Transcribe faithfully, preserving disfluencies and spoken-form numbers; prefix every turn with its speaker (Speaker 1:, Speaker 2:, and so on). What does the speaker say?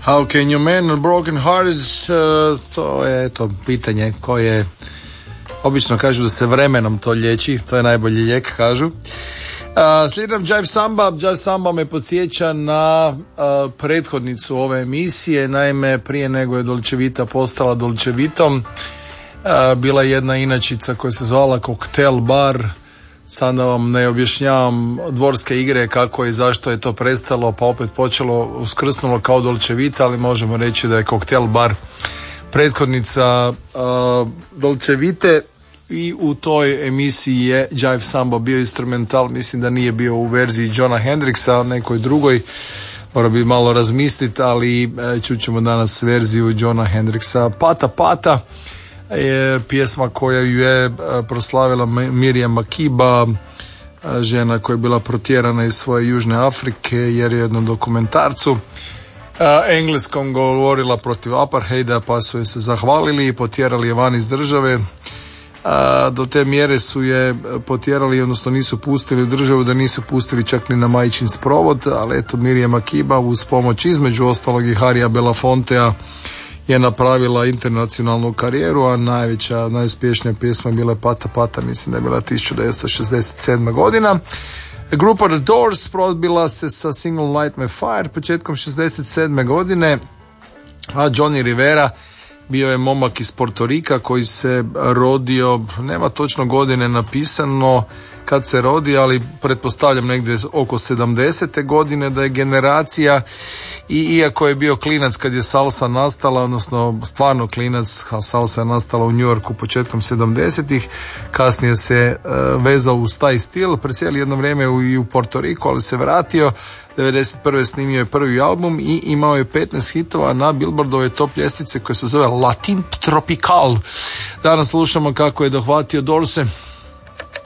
Speaker 1: How can you mend a broken hearted? Uh, to je to pitanje koje obično kažu da se vremenom to liječi, to je najbolji lijek, kažu. Uh, slijedom Jive Samba. Jive Samba me podsjeća na uh, prethodnicu ove emisije. Naime, prije nego je Dolce Vita postala Dolce Vitom, uh, bila je jedna inačica koja se zvala Koktel Bar. Sad da vam ne objašnjavam dvorske igre kako i zašto je to prestalo, pa opet počelo, uskrsnulo kao Dolce Vita, ali možemo reći da je Koktel Bar prethodnica uh, Dolce Vite. I u toj emisiji je Jive Samba bio instrumental, mislim da nije bio u verziji Johna Hendrixa, nekoj drugoj, mora bi malo razmisliti, ali e, čućemo danas verziju Johna Hendrixa. Pata Pata je pjesma koja ju je proslavila Miriam Makeba, žena koja je bila protjerana iz svoje Južne Afrike jer je jednom dokumentarcu engleskom govorila protiv apartheida, pa su je se zahvalili i potjerali je van iz države. A, do te mjere su je potjerali, odnosno nisu pustili u državu da nisu pustili čak ni na majčin sprovod, ali eto Miriam Makeba uz pomoć između ostalog i Harija Belafontea je napravila internacionalnu karijeru, a najveća, najuspješnija pjesma je bila Pata Pata, mislim da je bila tisuću devetsto šezdeset sedma godina. Grupa The Doors probila se sa singlom Light My Fire početkom šezdeset sedme godine, a Johnny Rivera bio je momak iz Porto Rika koji se rodio, nema točno godine napisano kad se rodi, ali pretpostavljam negdje oko sedamdesete godine da je generacija, i iako je bio klinac kad je salsa nastala, odnosno stvarno klinac, a salsa je nastala u New Yorku početkom sedamdesetih, kasnije se uh, vezao uz taj stil, presjeli jedno vrijeme u, i u Porto Riku, ali se vratio. devedeset prve snimio je prvi album i imao je petnaest hitova na Billboardove top ljestvice koja se zove Latin Tropical. Danas slušamo kako je dohvatio Dorse